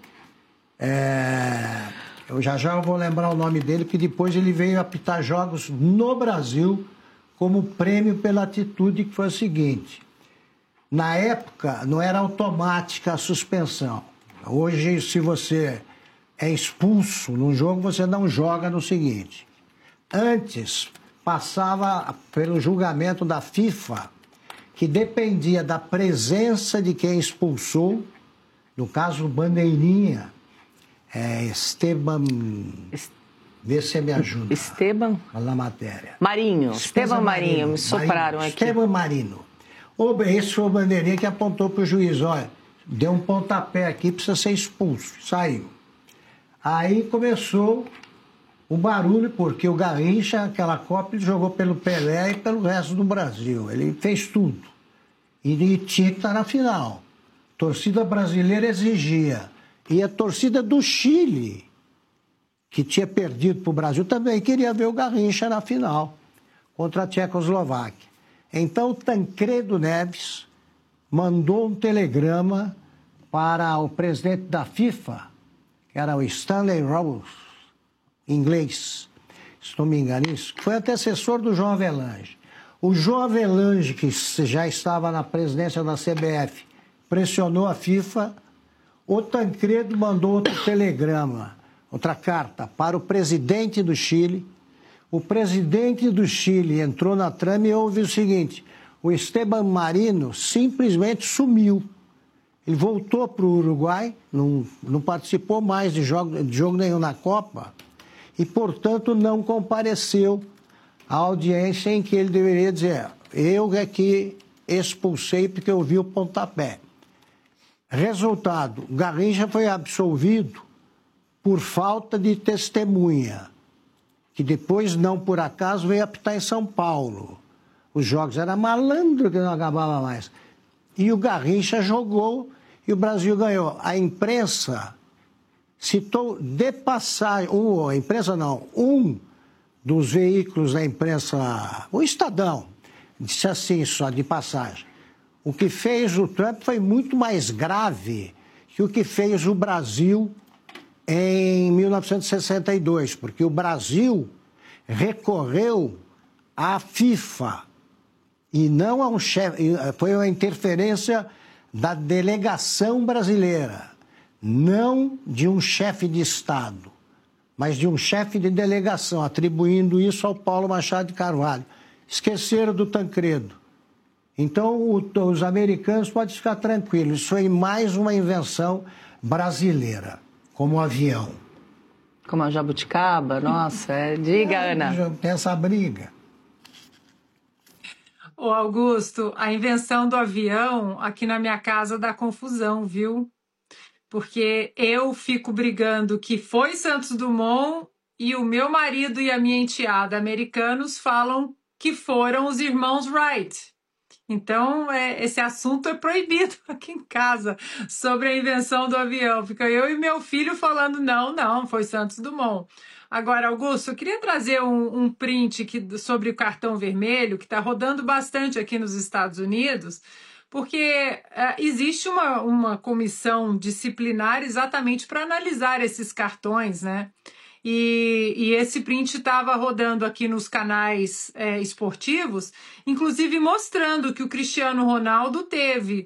É, eu já já vou lembrar o nome dele, porque depois ele veio apitar jogos no Brasil como prêmio pela atitude, que foi o seguinte. Na época, não era automática a suspensão. Hoje, se você é expulso num jogo, você não joga no seguinte. Antes, passava pelo julgamento da FIFA, que dependia da presença de quem expulsou, no caso, Bandeirinha, é, Esteban... Vê se você me ajuda. Esteban? Na matéria. Marinho. Esteban Marinho, Marinho, me sopraram Marinho, aqui. Esteban Marino. Esse foi o Bandeirinha que apontou para o juiz, olha, deu um pontapé aqui, precisa ser expulso. Saiu. Aí começou o barulho, porque o Garrincha, aquela Copa, ele jogou pelo Pelé e pelo resto do Brasil. Ele fez tudo. E ele tinha que estar na final. A torcida brasileira exigia. E a torcida do Chile, que tinha perdido para o Brasil, também queria ver o Garrincha na final, contra a Tchecoslováquia. Então, Tancredo Neves mandou um telegrama para o presidente da FIFA, que era o Stanley Rose, inglês, se não me engano, isso, que foi antecessor do João Avelange. O João Avelange, que já estava na presidência da C B F, pressionou a FIFA. O Tancredo mandou outro telegrama, outra carta, para o presidente do Chile. O presidente do Chile entrou na trama e houve o seguinte, o Esteban Marino simplesmente sumiu. Ele voltou para o Uruguai, não, não participou mais de jogo, de jogo nenhum na Copa e, portanto, não compareceu à audiência em que ele deveria dizer, eu é que expulsei porque eu vi o pontapé. Resultado, Garrincha foi absolvido por falta de testemunha, que depois, não por acaso, veio apitar em São Paulo. Os jogos eram malandro que não acabava mais. E o Garrincha jogou e o Brasil ganhou. A imprensa citou de passagem, um, a imprensa não, um dos veículos da imprensa, o Estadão, disse assim só de passagem, o que fez o Trump foi muito mais grave que o que fez o Brasil em mil novecentos e sessenta e dois, porque o Brasil recorreu à FIFA e não a um chefe, foi uma interferência da delegação brasileira, não de um chefe de Estado, mas de um chefe de delegação, atribuindo isso ao Paulo Machado de Carvalho. Esqueceram do Tancredo. Então, o, os americanos podem ficar tranquilos, isso foi mais uma invenção brasileira. Como um avião. Como a jabuticaba? Nossa, é... diga, é, Ana. Tem essa briga. Ô, Augusto, a invenção do avião aqui na minha casa dá confusão, viu? Porque eu fico brigando que foi Santos Dumont e o meu marido e a minha enteada americanos falam que foram os irmãos Wright. Então, é, esse assunto é proibido aqui em casa, sobre a invenção do avião. Fica eu e meu filho falando, não, não, foi Santos Dumont. Agora, Augusto, eu queria trazer um, um print que, sobre o cartão vermelho, que está rodando bastante aqui nos Estados Unidos, porque é, existe uma, uma comissão disciplinar exatamente para analisar esses cartões, né? E, e esse print estava rodando aqui nos canais é, esportivos, inclusive mostrando que o Cristiano Ronaldo teve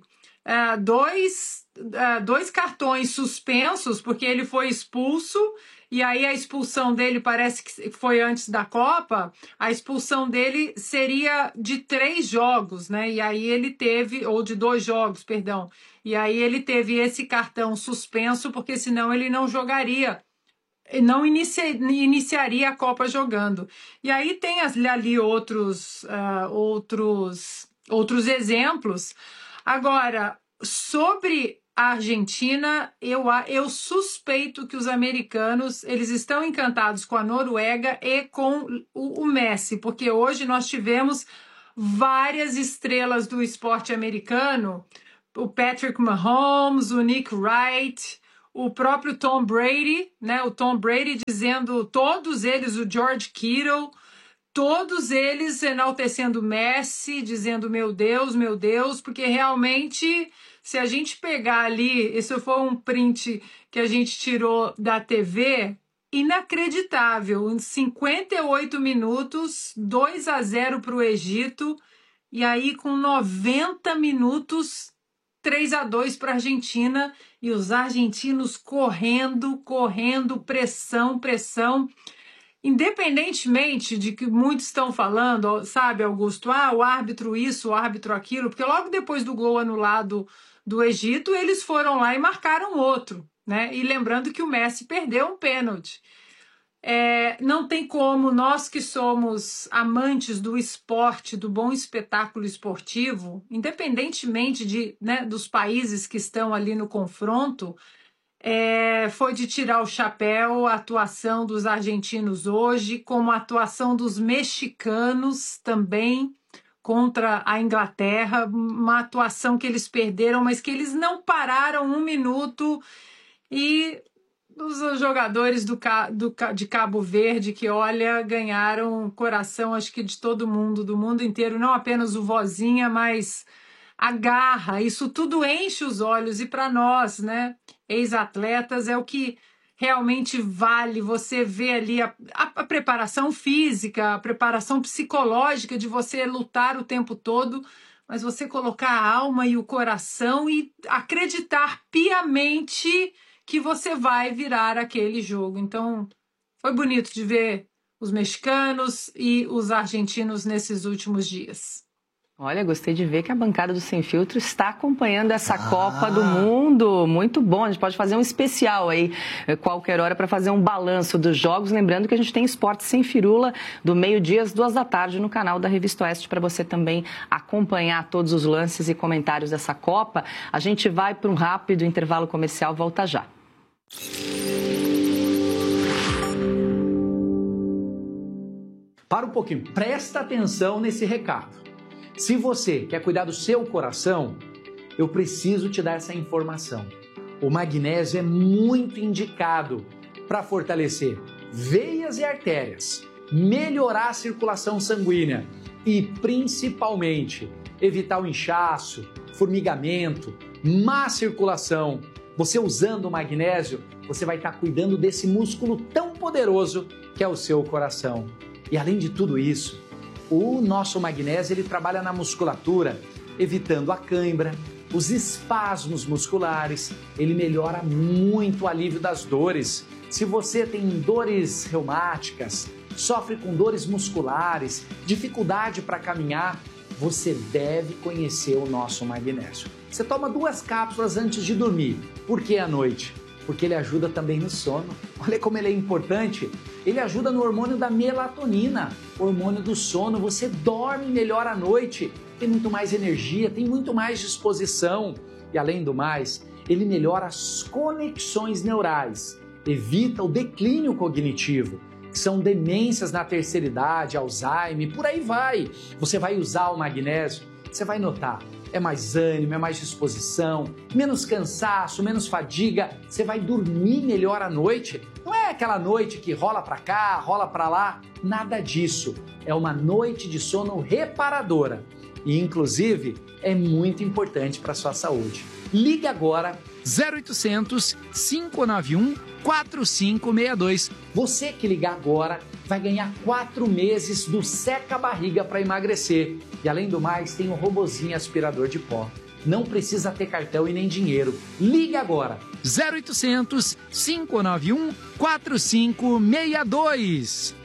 uh, dois, uh, dois cartões suspensos, porque ele foi expulso, e aí a expulsão dele parece que foi antes da Copa, a expulsão dele seria de três jogos, né? E aí ele teve, ou de dois jogos, perdão, e aí ele teve esse cartão suspenso, porque senão ele não jogaria, não inicia, iniciaria a Copa jogando. E aí tem ali outros, uh, outros, outros exemplos. Agora, sobre a Argentina, eu, eu suspeito que os americanos eles estão encantados com a Noruega e com o, o Messi, porque hoje nós tivemos várias estrelas do esporte americano, o Patrick Mahomes, o Nick Wright, o próprio Tom Brady, né? O Tom Brady dizendo, todos eles, o George Kittle, todos eles enaltecendo o Messi, dizendo meu Deus, meu Deus, porque realmente, se a gente pegar ali, esse foi um print que a gente tirou da T V, inacreditável, em cinquenta e oito minutos, dois a zero para o Egito, e aí com noventa minutos, três a dois para a Argentina, e os argentinos correndo, correndo, pressão, pressão. Independentemente de que muitos estão falando, sabe, Augusto, ah, o árbitro isso, o árbitro aquilo, porque logo depois do gol anulado do Egito, eles foram lá e marcaram outro, né? E lembrando que o Messi perdeu um pênalti. É, não tem como, nós que somos amantes do esporte, do bom espetáculo esportivo, independentemente de, né, dos países que estão ali no confronto, é, foi de tirar o chapéu a atuação dos argentinos hoje, como a atuação dos mexicanos também contra a Inglaterra, uma atuação que eles perderam, mas que eles não pararam um minuto, e os jogadores do, do, de Cabo Verde, que, olha, ganharam o coração, acho que de todo mundo, do mundo inteiro, não apenas o Vozinha, mas a garra, isso tudo enche os olhos, e para nós, né, ex-atletas, é o que realmente vale. Você vê ali a, a, a preparação física, a preparação psicológica de você lutar o tempo todo, mas você colocar a alma e o coração e acreditar piamente que você vai virar aquele jogo. Então, foi bonito de ver os mexicanos e os argentinos nesses últimos dias. Olha, gostei de ver que a bancada do Sem Filtro está acompanhando essa ah. Copa do Mundo. Muito bom, a gente pode fazer um especial aí, qualquer hora, para fazer um balanço dos jogos. Lembrando que a gente tem Esporte Sem Firula, do meio-dia às duas da tarde, no canal da Revista Oeste, para você também acompanhar todos os lances e comentários dessa Copa. A gente vai para um rápido intervalo comercial, volta já. Para um pouquinho, presta atenção nesse recado. Se você quer cuidar do seu coração, eu preciso te dar essa informação. O magnésio é muito indicado para fortalecer veias e artérias, melhorar a circulação sanguínea e, principalmente, evitar o inchaço, formigamento, má circulação. Você usando o magnésio, você vai estar cuidando desse músculo tão poderoso que é o seu coração. E além de tudo isso, o nosso magnésio ele trabalha na musculatura, evitando a cãibra, os espasmos musculares, ele melhora muito o alívio das dores. Se você tem dores reumáticas, sofre com dores musculares, dificuldade para caminhar, você deve conhecer o nosso magnésio. Você toma duas cápsulas antes de dormir. Por que à noite? Porque ele ajuda também no sono. Olha como ele é importante. Ele ajuda no hormônio da melatonina, hormônio do sono. Você dorme melhor à noite, tem muito mais energia, tem muito mais disposição. E além do mais, ele melhora as conexões neurais, evita o declínio cognitivo, que são demências na terceira idade, Alzheimer, por aí vai. Você vai usar o magnésio, você vai notar. É mais ânimo, é mais disposição, menos cansaço, menos fadiga, você vai dormir melhor à noite. Não é aquela noite que rola pra cá, rola pra lá, nada disso. É uma noite de sono reparadora e, inclusive, é muito importante para a sua saúde. Ligue agora zero oitocentos, cinco nove um, quatro cinco seis dois. Você que ligar agora vai ganhar quatro meses do Seca Barriga para emagrecer. E além do mais, tem o robozinho aspirador de pó. Não precisa ter cartão e nem dinheiro. Ligue agora. zero oitocentos, cinco nove um, quatro cinco seis dois.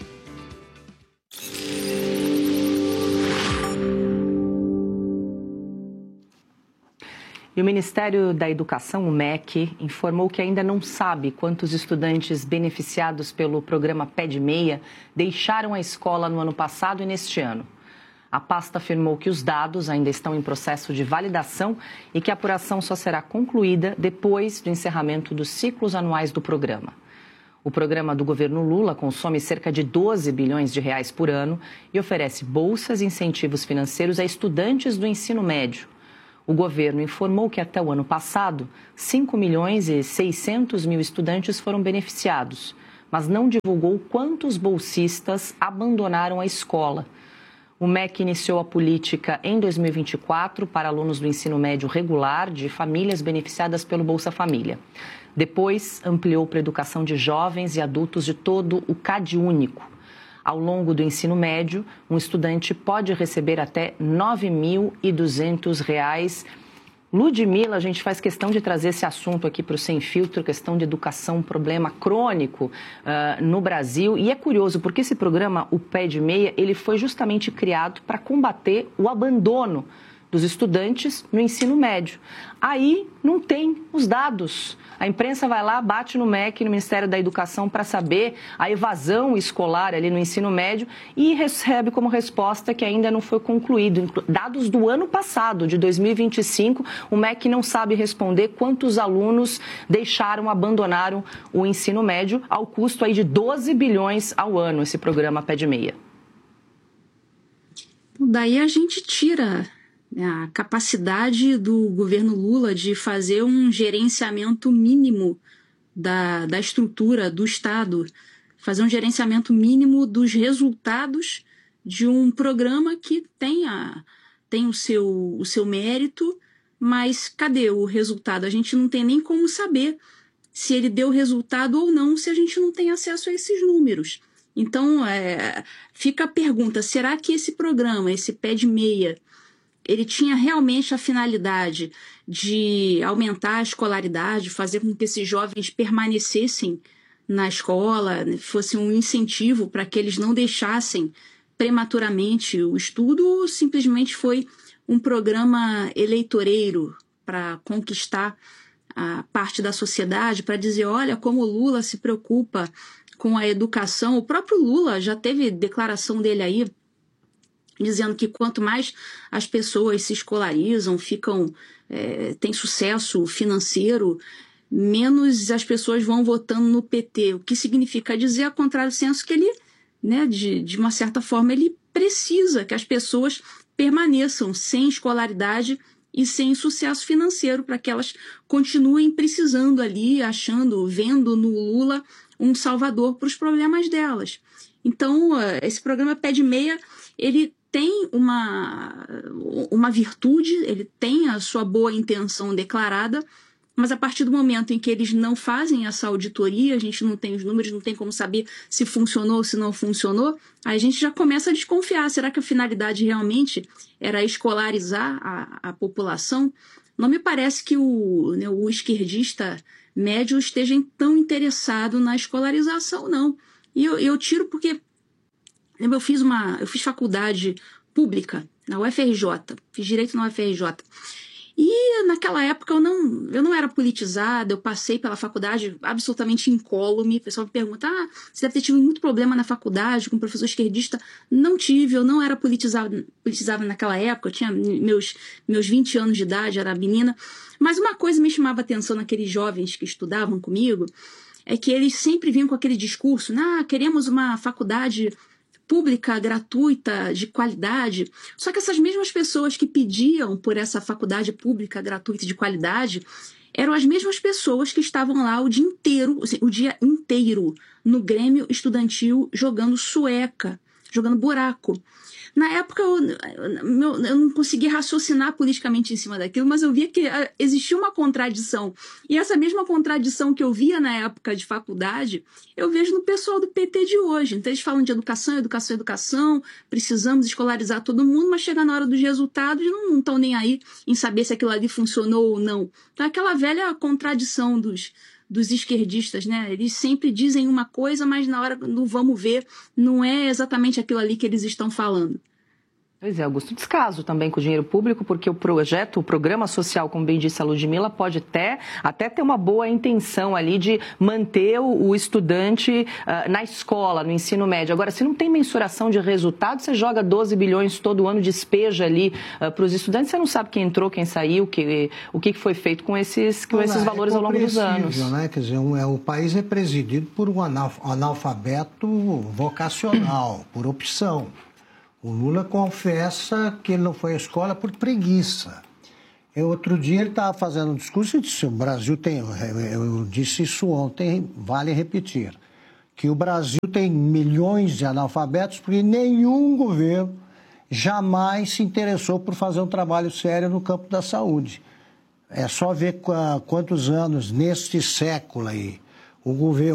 E o Ministério da Educação, o M E C, informou que ainda não sabe quantos estudantes beneficiados pelo programa Pé de Meia deixaram a escola no ano passado e neste ano. A pasta afirmou que os dados ainda estão em processo de validação e que a apuração só será concluída depois do encerramento dos ciclos anuais do programa. O programa do governo Lula consome cerca de doze bilhões de reais por ano e oferece bolsas e incentivos financeiros a estudantes do ensino médio. O governo informou que até o ano passado, cinco milhões e seiscentos mil estudantes foram beneficiados, mas não divulgou quantos bolsistas abandonaram a escola. O M E C iniciou a política em dois mil e vinte e quatro para alunos do ensino médio regular de famílias beneficiadas pelo Bolsa Família. Depois, ampliou para a educação de jovens e adultos de todo o CadÚnico. Ao longo do ensino médio, um estudante pode receber até nove mil e duzentos reais. Ludmila, a gente faz questão de trazer esse assunto aqui para o Sem Filtro, questão de educação, um problema crônico uh, no Brasil. E é curioso, porque esse programa, o Pé de Meia, ele foi justamente criado para combater o abandono dos estudantes no ensino médio. Aí não tem os dados. A imprensa vai lá, bate no M E C, no Ministério da Educação, para saber a evasão escolar ali no ensino médio e recebe como resposta que ainda não foi concluído. Dados do ano passado, de dois mil e vinte e cinco, o M E C não sabe responder quantos alunos deixaram, abandonaram o ensino médio, ao custo aí de doze bilhões ao ano, esse programa Pé de Meia. Daí a gente tira a capacidade do governo Lula de fazer um gerenciamento mínimo da, da estrutura do Estado, fazer um gerenciamento mínimo dos resultados de um programa que tem, a, tem o, seu, o seu mérito, mas cadê o resultado? A gente não tem nem como saber se ele deu resultado ou não, se a gente não tem acesso a esses números. Então, é, fica a pergunta, será que esse programa, esse Pé de Meia, ele tinha realmente a finalidade de aumentar a escolaridade, fazer com que esses jovens permanecessem na escola, fosse um incentivo para que eles não deixassem prematuramente o estudo, ou simplesmente foi um programa eleitoreiro para conquistar a parte da sociedade, para dizer, olha como o Lula se preocupa com a educação. O próprio Lula já teve declaração dele aí, dizendo que quanto mais as pessoas se escolarizam, ficam, é, têm sucesso financeiro, menos as pessoas vão votando no P T. O que significa dizer, a contrário do senso, que ele, né, de, de uma certa forma, ele precisa que as pessoas permaneçam sem escolaridade e sem sucesso financeiro, para que elas continuem precisando ali, achando, vendo no Lula um salvador para os problemas delas. Então, esse programa Pé de Meia, ele tem uma, uma virtude, ele tem a sua boa intenção declarada, mas a partir do momento em que eles não fazem essa auditoria, a gente não tem os números, não tem como saber se funcionou ou se não funcionou, aí a gente já começa a desconfiar. Será que a finalidade realmente era escolarizar a, a população? Não me parece que o, né, o esquerdista médio esteja tão interessado na escolarização, não. E eu, eu tiro porque eu fiz, uma, eu fiz faculdade pública na U F R J, fiz direito na U F R J. E naquela época eu não, eu não era politizada, eu passei pela faculdade absolutamente incólume. O pessoal me pergunta, ah, você deve ter tido muito problema na faculdade com professor esquerdista. Não tive, eu não era politizada, politizada naquela época, eu tinha meus, meus vinte anos de idade, era menina. Mas uma coisa me chamava a atenção naqueles jovens que estudavam comigo, é que eles sempre vinham com aquele discurso, ah, queremos uma faculdade pública, gratuita, de qualidade. Só que essas mesmas pessoas que pediam por essa faculdade pública, gratuita, de qualidade, eram as mesmas pessoas que estavam lá o dia inteiro, assim, o dia inteiro no Grêmio Estudantil jogando sueca, jogando buraco. Na época, eu, eu, eu não conseguia raciocinar politicamente em cima daquilo, mas eu via que existia uma contradição. E essa mesma contradição que eu via na época de faculdade, eu vejo no pessoal do P T de hoje. Então, eles falam de educação, educação, educação, precisamos escolarizar todo mundo, mas chega na hora dos resultados e não estão nem aí em saber se aquilo ali funcionou ou não. Então, aquela velha contradição dos... dos esquerdistas, né? Eles sempre dizem uma coisa, mas na hora do vamos ver, não é exatamente aquilo ali que eles estão falando. Pois é, Augusto, descaso também com o dinheiro público, porque o projeto, o programa social, como bem disse a Ludmila, pode até, até ter uma boa intenção ali de manter o, o estudante uh, na escola, no ensino médio. Agora, se não tem mensuração de resultado, você joga doze bilhões todo ano, despeja ali uh, para os estudantes, você não sabe quem entrou, quem saiu, que, o que foi feito com esses, com esses valores é ao longo dos anos. Né? Quer dizer, um, é, o país é presidido por um analf analfabeto vocacional, por opção. O Lula confessa que ele não foi à escola por preguiça. Eu, outro dia ele estava fazendo um discurso e disse, o Brasil tem, eu disse isso ontem, vale repetir, que o Brasil tem milhões de analfabetos porque nenhum governo jamais se interessou por fazer um trabalho sério no campo da saúde. É só ver quantos anos neste século aí o governo